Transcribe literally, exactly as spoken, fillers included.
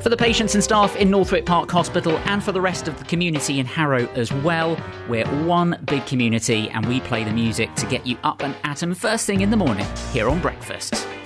For the patients and staff in Northwick Park Hospital and for the rest of the community in Harrow as well, we're one big community and we play the music to get you up and at 'em first thing in the morning here on Breakfast.